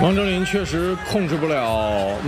王哲林确实控制不了